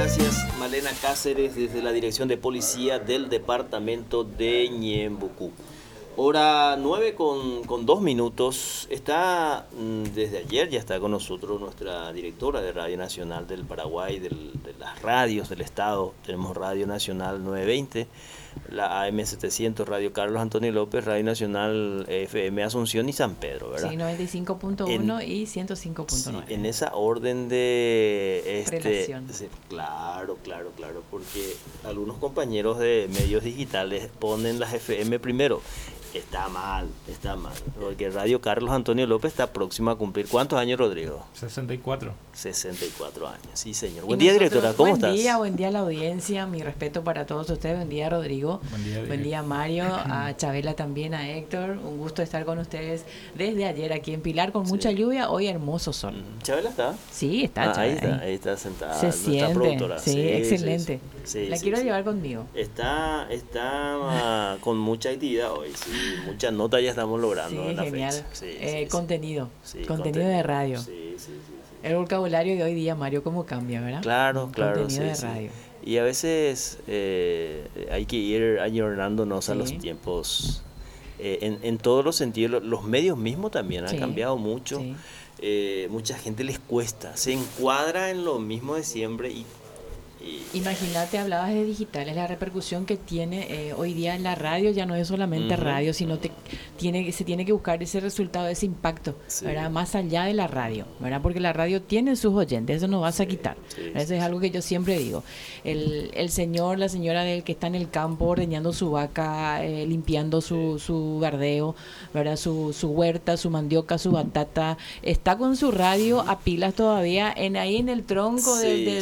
gracias Malena Cáceres desde la Dirección de Policía del Departamento de Ñembucú. Hora 9 con 2 minutos. Está desde ayer, ya está con nosotros nuestra directora de Radio Nacional del Paraguay, de las radios del Estado. Tenemos Radio Nacional 920, la AM 700, Radio Carlos Antonio López, Radio Nacional FM Asunción y San Pedro, ¿verdad? Sí, 95.1 y 105.9. Sí, en esa orden de... Relación. Sí, claro, porque algunos compañeros de medios digitales ponen las FM primero. Está mal, porque Radio Carlos Antonio López está próxima a cumplir. ¿Cuántos años, Rodrigo? 64. 64 años, sí señor. Buen día, directora, ¿cómo estás? Buen día a la audiencia, mi respeto para todos ustedes. Buen día, Rodrigo. Buen día, Mario, a Chabela también, a Héctor. Un gusto estar con ustedes desde ayer aquí en Pilar con mucha lluvia, hoy hermoso sol. ¿Chabela está? Sí, está Chabela. Ahí está sentada. Se siente, productora. sí, excelente. Sí, la quiero llevar conmigo. Está con mucha actividad hoy, sí. Muchas notas ya estamos logrando en la genial. fecha. Contenido de radio. Sí. El vocabulario de hoy día, Mario, cómo cambia, ¿verdad? Claro. Contenido de radio. Y a veces hay que ir ayornándonos a los tiempos en todos los sentidos. Los medios mismos también han cambiado mucho. Sí. Mucha gente les cuesta, se encuadra en lo mismo de siempre y imagínate, hablabas de digitales, la repercusión que tiene hoy día en la radio. Ya no es solamente radio, sino se tiene que buscar ese resultado, ese impacto, ¿verdad? Más allá de la radio, ¿verdad? Porque la radio tiene sus oyentes, eso no vas a quitar. Eso es algo que yo siempre digo. El señor, la señora del que está en el campo ordeñando su vaca, limpiando su verdeo, ¿verdad? Su huerta, su mandioca, su batata, está con su radio a pilas todavía ahí en el tronco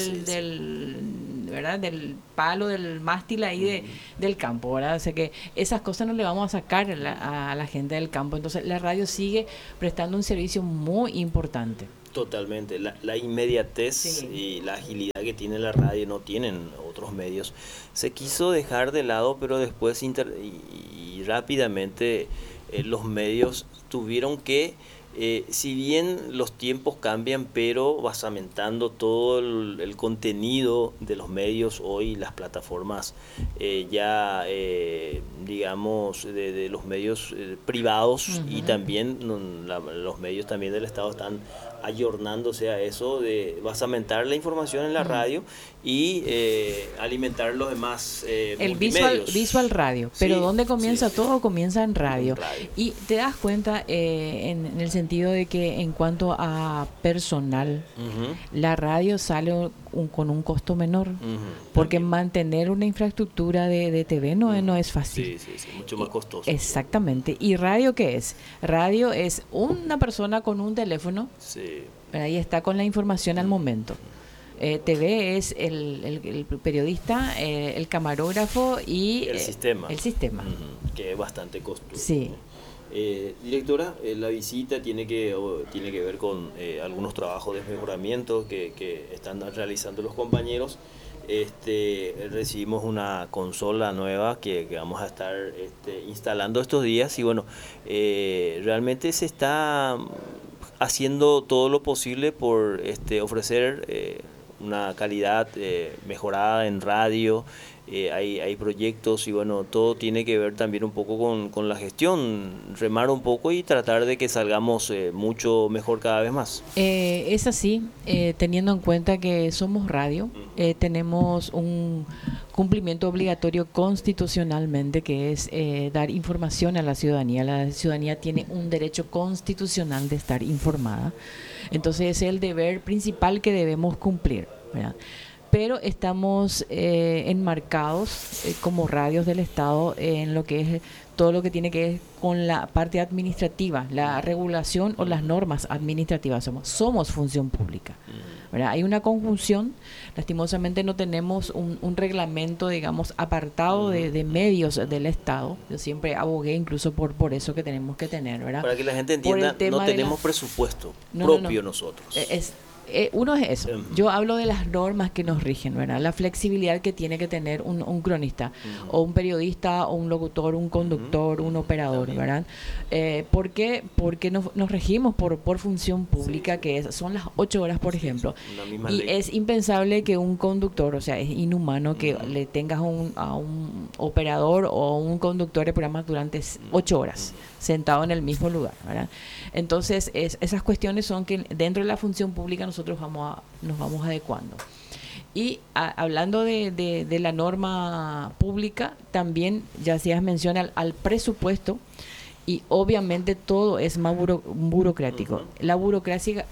¿verdad? Del palo, del mástil ahí del campo, ¿verdad? O sea que esas cosas no le vamos a sacar a la gente del campo. Entonces la radio sigue prestando un servicio muy importante. Totalmente, la inmediatez y la agilidad que tiene la radio no tienen otros medios. Se quiso dejar de lado, pero después y rápidamente los medios tuvieron que si bien los tiempos cambian, pero basamentando todo el contenido de los medios hoy, las plataformas digamos de los medios privados y también los medios también del Estado están ayornándose a eso de basamentar la información en la radio y alimentar los demás el visual radio, pero ¿dónde comienza todo? Comienza en radio. Y te das cuenta en el sentido de que en cuanto a personal, la radio sale con un costo menor, porque mantener una infraestructura de TV no es fácil. Sí, mucho más costoso. Exactamente. ¿Y radio qué es? Radio es una persona con un teléfono, ahí está con la información al momento. TV es el periodista, el camarógrafo y el sistema. Que es bastante costoso. Sí. Directora, la visita tiene que ver con algunos trabajos de mejoramiento que están realizando los compañeros. Recibimos una consola nueva que vamos a estar instalando estos días y bueno, realmente se está haciendo todo lo posible por ofrecer una calidad mejorada en radio. Hay proyectos y bueno, todo tiene que ver también un poco con la gestión, remar un poco y tratar de que salgamos mucho mejor cada vez más. Es así, teniendo en cuenta que somos radio, tenemos un cumplimiento obligatorio constitucionalmente, que es dar información a la ciudadanía. La ciudadanía tiene un derecho constitucional de estar informada, entonces es el deber principal que debemos cumplir, ¿verdad? Pero estamos enmarcados como radios del Estado en lo que es todo lo que tiene que ver con la parte administrativa, la regulación o las normas administrativas. Somos función pública, ¿verdad? Hay una conjunción. Lastimosamente no tenemos un reglamento, digamos, apartado de medios del Estado. Yo siempre abogué incluso por eso que tenemos que tener, ¿verdad? Para que la gente entienda, no tenemos presupuesto propio nosotros. Uno es eso. Yo hablo de las normas que nos rigen, ¿verdad? La flexibilidad que tiene que tener un cronista, o un periodista, o un locutor, un conductor, un operador, también, ¿verdad? ¿Por qué? Porque nos regimos por función pública, que son las 8 horas, por ejemplo. Y ley. Es impensable que un conductor, o sea, es inhumano que le tengas a un operador o un conductor de programas durante 8 horas sentado en el mismo lugar, ¿verdad? Entonces, esas cuestiones son que dentro de la función pública nosotros nos vamos adecuando. Y hablando de la norma pública, también ya hacías mención al presupuesto, y obviamente todo es más burocrático. La burocracia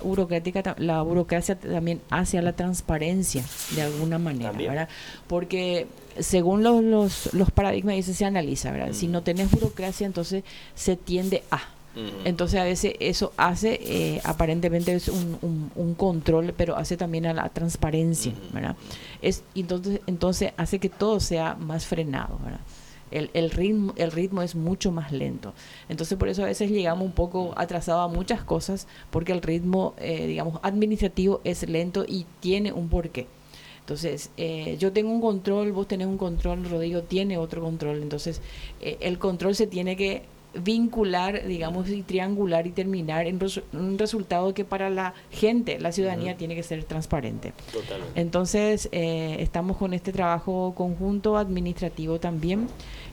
también hace a la transparencia de alguna manera, ¿verdad? Porque según los paradigmas se analiza, ¿verdad? Si no tenés burocracia, entonces se tiende a. Entonces a veces eso hace, aparentemente es un control, pero hace también a la transparencia, ¿verdad? Entonces hace que todo sea más frenado, ¿verdad? El ritmo es mucho más lento. Entonces por eso a veces llegamos un poco atrasados a muchas cosas, porque el ritmo, digamos, administrativo es lento y tiene un porqué. Entonces, yo tengo un control, vos tenés un control, Rodrigo tiene otro control. Entonces, el control se tiene que vincular, digamos, y triangular y terminar en un resultado que para la gente, la ciudadanía, tiene que ser transparente. Totalmente. Entonces, estamos con este trabajo conjunto administrativo también,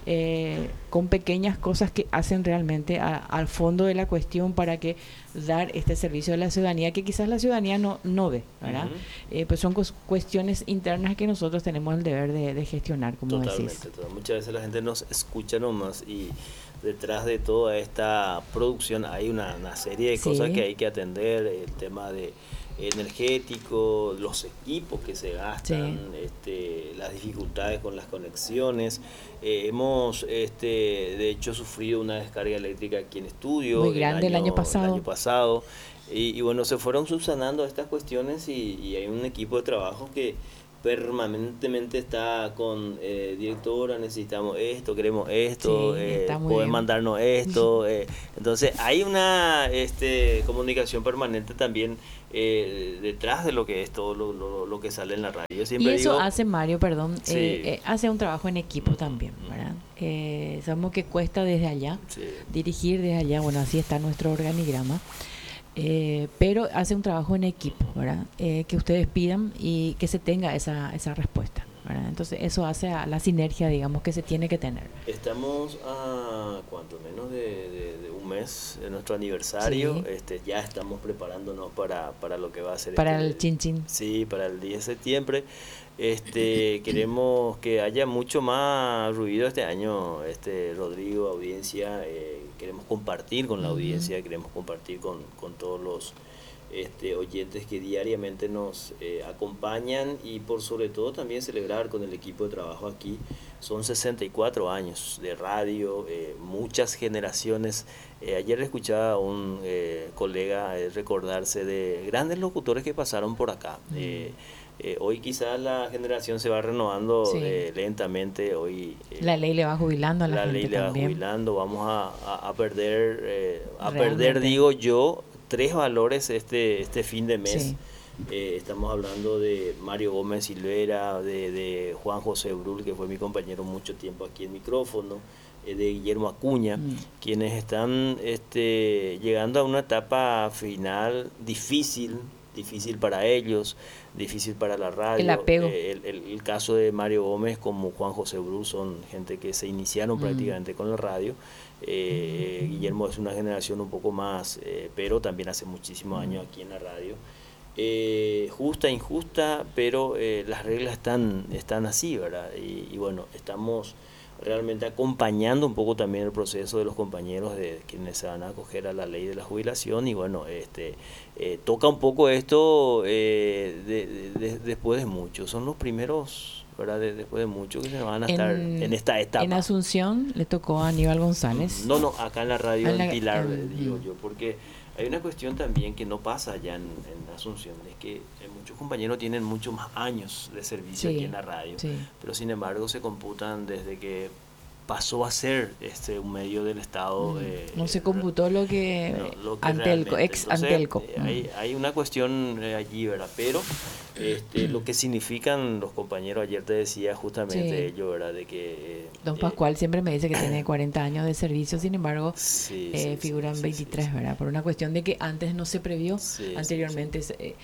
con pequeñas cosas que hacen realmente al fondo de la cuestión para que dar este servicio a la ciudadanía, que quizás la ciudadanía no ve, ¿verdad? Pues son cuestiones internas que nosotros tenemos el deber de gestionar, como decís. Totalmente. Muchas veces la gente nos escucha nomás, y detrás de toda esta producción hay una serie de cosas que hay que atender, el tema de energético, los equipos que se gastan, las dificultades con las conexiones. Hemos de hecho sufrido una descarga eléctrica aquí en estudio muy grande el año pasado, y bueno, se fueron subsanando estas cuestiones, y hay un equipo de trabajo que permanentemente está con directora, necesitamos esto, queremos esto, pueden mandarnos esto. Entonces hay una comunicación permanente también detrás de lo que es todo lo que sale en la radio. Siempre y eso hace Mario, hace un trabajo en equipo también, ¿verdad? Sabemos que cuesta desde allá, dirigir desde allá, bueno, así está nuestro organigrama. Pero hace un trabajo en equipo, ¿verdad? Que ustedes pidan y que se tenga esa respuesta, ¿verdad? Entonces eso hace a la sinergia, digamos, que se tiene que tener. Estamos a cuánto menos de un mes de nuestro aniversario. Ya estamos preparándonos para lo que va a ser para el chin chin. Sí, para el 10 de septiembre. Queremos que haya mucho más ruido este año, Rodrigo, audiencia. Queremos compartir con la audiencia, queremos compartir con todos los oyentes que diariamente nos acompañan, y por sobre todo también celebrar con el equipo de trabajo aquí. Son 64 años de radio, muchas generaciones. Ayer escuchaba a un colega recordarse de grandes locutores que pasaron por acá. Hoy quizás la generación se va renovando lentamente. Hoy la ley le va jubilando a la gente. La ley le va también. jubilando. Vamos a perder, digo yo, 3 valores este fin de mes. Estamos hablando de Mario Gómez Silvera, de Juan José Brul, que fue mi compañero mucho tiempo aquí en micrófono, de Guillermo Acuña, quienes están llegando a una etapa final difícil para ellos, difícil para la radio. El apego. El caso de Mario Gómez como Juan José Brul son gente que se iniciaron prácticamente con la radio. Guillermo es una generación un poco más, pero también hace muchísimos años aquí en la radio. Justa, injusta, pero las reglas están así, ¿verdad? Y bueno, estamos realmente acompañando un poco también el proceso de los compañeros de quienes se van a acoger a la ley de la jubilación, y bueno, toca un poco esto después de mucho. Son los primeros, ¿verdad? Después de mucho que se van a estar en esta etapa. En Asunción le tocó a Aníbal González. No, acá en la radio en Pilar, digo yo, porque hay una cuestión también que no pasa allá en Asunción, es que muchos compañeros tienen muchos más años de servicio aquí en la radio, pero sin embargo se computan desde que pasó a ser un medio del Estado. No se computó lo que, lo que Antelco, ex entonces, Antelco. Hay una cuestión allí, ¿verdad? Pero lo que significan los compañeros, ayer te decía justamente ello, ¿verdad? De que... Don Pascual siempre me dice que tiene 40 años de servicio, sin embargo, figuran 23, ¿verdad? Por una cuestión de que antes no se previó, anteriormente,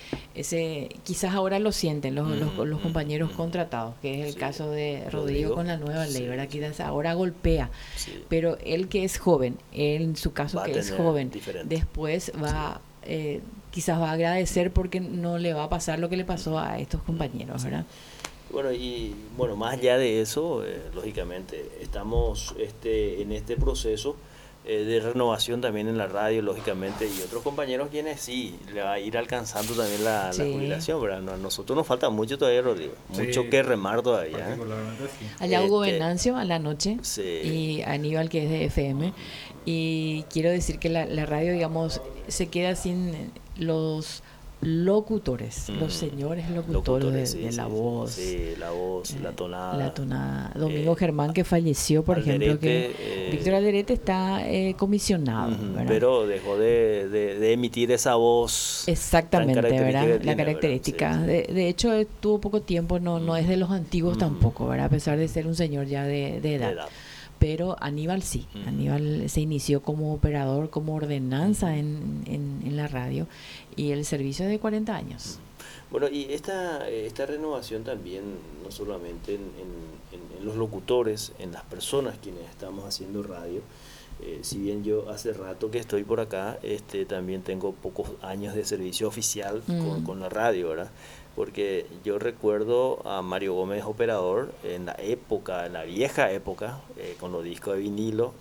quizás ahora lo sienten los compañeros contratados, que es el caso de Rodrigo con la nueva ley, ¿verdad? Quizás ahora golpea, pero él que es joven, él en su caso que es joven, después va... quizás va a agradecer porque no le va a pasar lo que le pasó a estos compañeros, ¿verdad? Bueno, más allá de eso, lógicamente, estamos en este proceso de renovación también en la radio, lógicamente, y otros compañeros quienes sí, le va a ir alcanzando también la jubilación, ¿verdad? A nosotros nos falta mucho todavía, Rodrigo, mucho que remar todavía. Allá Hugo Venancio a la noche y Aníbal, que es de FM, y quiero decir que la radio, digamos, se queda sin los locutores, los señores locutores de la voz. Sí, la voz, la tonada. La tonada. Domingo Germán, que falleció, por ejemplo, que Víctor Alderete está comisionado, ¿verdad? Pero dejó de emitir esa voz. Exactamente, ¿verdad? La característica. De hecho, tuvo poco tiempo, no es de los antiguos tampoco, ¿verdad? A pesar de ser un señor ya de edad. Pero Aníbal sí, Aníbal se inició como operador, como ordenanza en la radio, y el servicio es de 40 años. Bueno, y esta renovación también, no solamente en los locutores, en las personas quienes estamos haciendo radio, si bien yo hace rato que estoy por acá, también tengo pocos años de servicio oficial con la radio, ¿verdad? Porque yo recuerdo a Mario Gómez operador en la vieja época, con los discos de vinilo.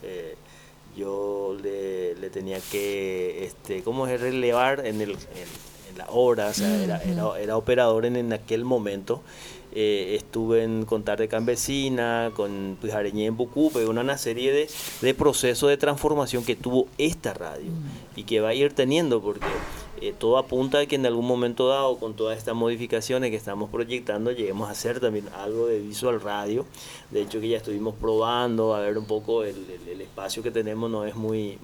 Yo le tenía que, ¿cómo es? Relevar en la hora, o sea, era operador en aquel momento. Estuve en Contar de Campesina, con Pujareñé en Bucupe, una serie de procesos de transformación que tuvo esta radio y que va a ir teniendo, porque todo apunta a que en algún momento dado, con todas estas modificaciones que estamos proyectando, lleguemos a hacer también algo de visual radio. De hecho, que ya estuvimos probando, a ver un poco el espacio que tenemos no es muy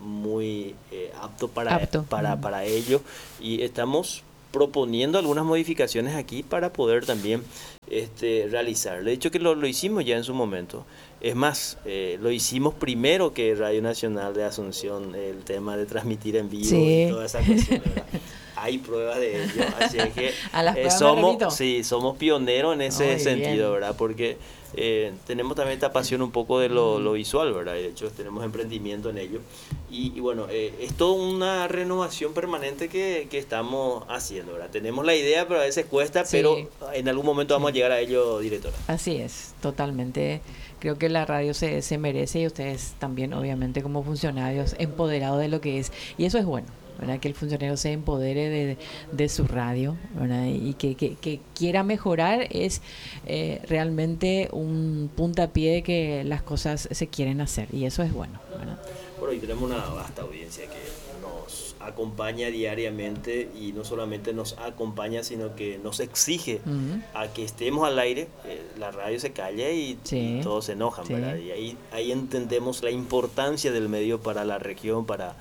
apto para ello, y estamos proponiendo algunas modificaciones aquí para poder también realizar. De hecho que lo hicimos ya en su momento. Es más, lo hicimos primero que Radio Nacional de Asunción, el tema de transmitir en vivo y toda esa cuestión, ¿verdad? Hay pruebas de ello, así es que somos pioneros en ese sentido, ¿verdad? Porque tenemos también esta pasión un poco de lo visual, ¿verdad? De hecho, tenemos emprendimiento en ello. Y bueno, es toda una renovación permanente que estamos haciendo, ¿verdad? Tenemos la idea, pero a veces cuesta, pero en algún momento vamos a llegar a ello, directora. Así es, totalmente. Creo que la radio se merece, y ustedes también, obviamente, como funcionarios, empoderados de lo que es. Y eso es bueno, ¿verdad? Que el funcionario se empodere de su radio, ¿verdad? Y que quiera mejorar es realmente un puntapié de que las cosas se quieren hacer, y eso es bueno, ¿verdad? Bueno, y tenemos una vasta audiencia que nos acompaña diariamente, y no solamente nos acompaña, sino que nos exige a que estemos al aire. La radio se calla y todos se enojan, ¿verdad? Y ahí entendemos la importancia del medio para la región, para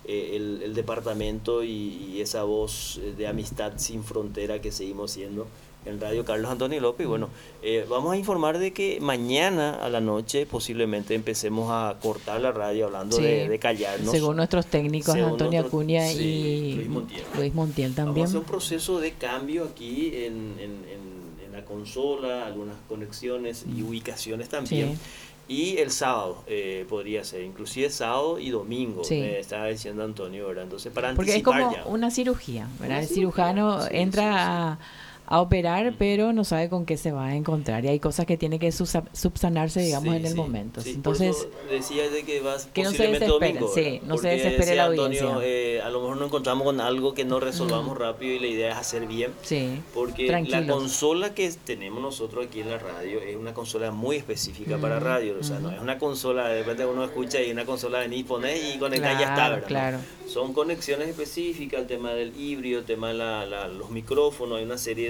el departamento, y esa voz de amistad sin frontera que seguimos siendo en Radio Carlos Antonio López. Y bueno, vamos a informar de que mañana a la noche posiblemente empecemos a cortar la radio, hablando de callarnos. Según nuestros técnicos, Antonio Acuña y Luis Montiel también. Vamos a hacer un proceso de cambio aquí en la consola, algunas conexiones y ubicaciones también. Y el sábado podría ser, inclusive sábado y domingo, me estaba diciendo Antonio, ¿verdad? Entonces, para anticipar. Porque es como una cirugía, ¿verdad? El cirujano entra a operar, pero no sabe con qué se va a encontrar, y hay cosas que tiene que subsanarse, digamos, en el momento. Entonces, decía de que vas que no se desespere, no se desespere la audiencia. Antonio, a lo mejor nos encontramos con algo que no resolvamos rápido, y la idea es hacer bien, porque la consola que tenemos nosotros aquí en la radio es una consola muy específica para radio, o sea, no es una consola, de repente uno escucha y una consola venís, ponés y conectás, ya está, ¿verdad? Claro. Son conexiones específicas, el tema del híbrido, el tema de los micrófonos, hay una serie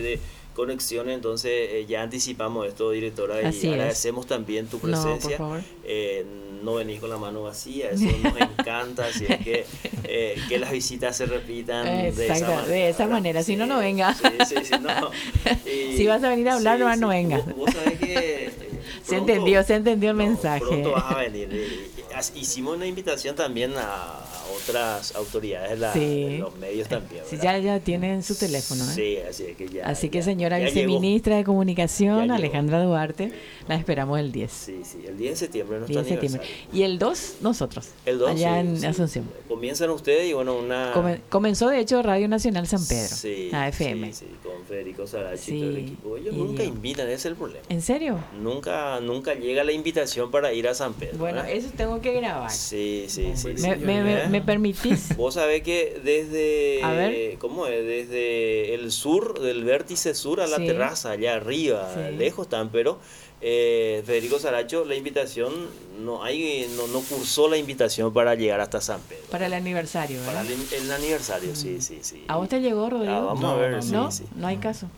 conexiones, entonces ya anticipamos esto, directora, y Así agradecemos también tu presencia. No, por favor. No venís con la mano vacía, eso nos encanta, así es que las visitas se repitan de esa manera, si no, no venga. Sí, no. Si vas a venir a hablar, no venga. Vos sabés que se entendió el mensaje. Pronto vas a venir. Hicimos una invitación también a otras autoridades de los medios también, sí, ya tienen su teléfono, ¿eh? Sí, así es que ya. Así que señora viceministra de Comunicación, Alejandra Duarte, la esperamos el 10. Sí, el 10 de septiembre es nuestro aniversario. Y el 2, nosotros. El 2, allá en Asunción. Comienzan ustedes y bueno, comenzó de hecho Radio Nacional San Pedro, AFM. Sí, con Federico Sarachi y todo el equipo. Ellos nunca invitan, ese es el problema. ¿En serio? Nunca llega la invitación para ir a San Pedro. Bueno, eso tengo que grabar. Sí. ¿Me permitís? Vos sabés que desde, a ver. ¿cómo es? Desde el sur, del vértice sur a la terraza, allá arriba, lejos están, pero Federico Saracho, la invitación, no cursó la invitación para llegar hasta San Pedro. Para el aniversario, ¿verdad? Para el aniversario, sí. ¿A vos te llegó, Rodrigo? Vamos a ver, no hay caso.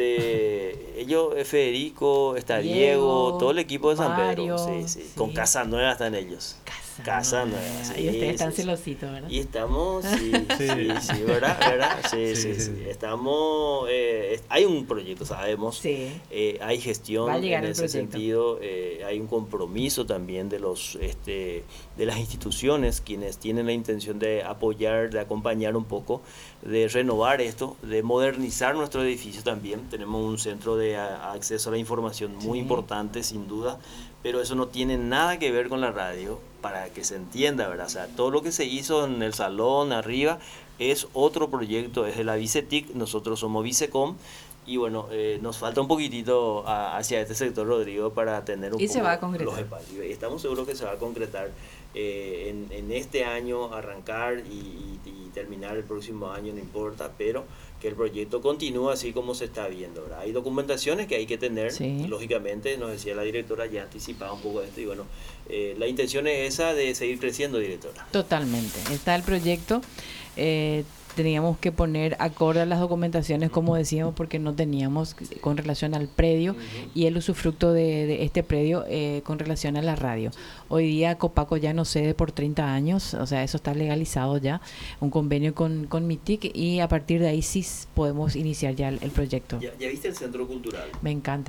Ellos, Federico, está Diego, todo el equipo de San Pedro, sí. Con Casa Nueva están ellos. Casa Nueva. Y ustedes están celositos, ¿verdad? Y estamos, ¿verdad? Sí. Estamos, hay un proyecto, sabemos. Hay gestión en ese sentido. Hay un compromiso también de las instituciones, quienes tienen la intención de apoyar, de acompañar un poco, de renovar esto, de modernizar nuestro edificio también. Tenemos un centro de acceso a la información muy importante, sin duda, pero eso no tiene nada que ver con la radio, para que se entienda, ¿verdad? O sea, todo lo que se hizo en el salón arriba es otro proyecto, es de la Vicetic, nosotros somos Vicecom, y bueno, nos falta un poquitito hacia este sector, Rodrigo, para tener un poco se va a concretar los espacios. Y estamos seguros que se va a concretar en este año, arrancar y terminar el próximo año, no importa, pero que el proyecto continúa así como se está viendo, ¿verdad? Hay documentaciones que hay que tener, lógicamente, nos decía la directora, ya anticipaba un poco de esto, y bueno, la intención es esa, de seguir creciendo, directora. Totalmente, está el proyecto, teníamos que poner acorde a las documentaciones, como decíamos, porque no teníamos con relación al predio y el usufructo de este predio con relación a la radio. Hoy día Copaco ya no cede por 30 años, o sea, eso está legalizado ya, un convenio con MITIC, y a partir de ahí sí podemos iniciar ya el proyecto. ¿Ya viste el centro cultural? Me encanta.